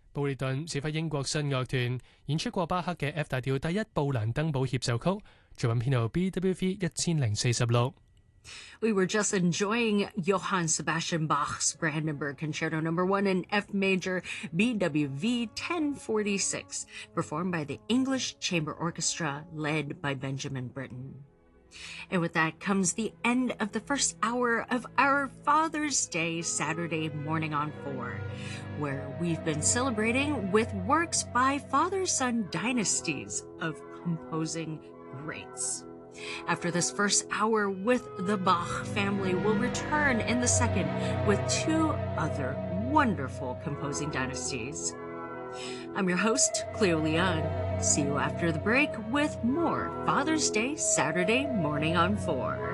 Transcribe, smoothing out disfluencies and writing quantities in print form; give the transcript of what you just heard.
布列頓指揮英國新樂團演出過巴克嘅 F 大調第一布蘭登堡協奏曲，作品編號 BWV 1046。 We were just enjoying Johann Sebastian Bach's Brandenburg Concerto No. 1 in F major, BWV 1046, performed by the English Chamber Orchestra, led by Benjamin Britten. And with that comes the end of the first hour of our Father's Day Saturday Morning on 4, where we've been celebrating with works by father-son dynasties of composing greats. After this first hour with the Bach family, we'll return in the second with two other wonderful composing dynasties. I'm your host, Cleo Leon. See you after the break with more Father's Day Saturday Morning on 4.